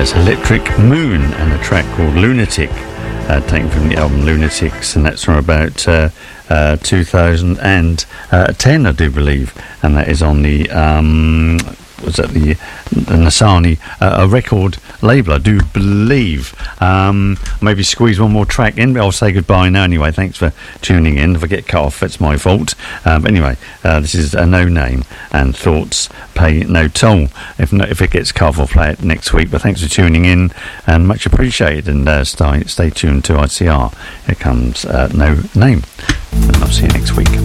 That's Electric Moon and a track called Lunatic, taken from the album Lunatics, and that's from about 2010, I do believe, and that is on the was that the Nasani record label, I do believe. Maybe squeeze one more track in, but I'll say goodbye now anyway. Thanks for tuning in. If I get cut off, it's my fault. But anyway, this is a No Name, and Thoughts Pay No Toll. If it gets cut off, I'll play it next week. But thanks for tuning in, and much appreciated. And stay tuned to ICR. Here comes No Name, and I'll see you next week.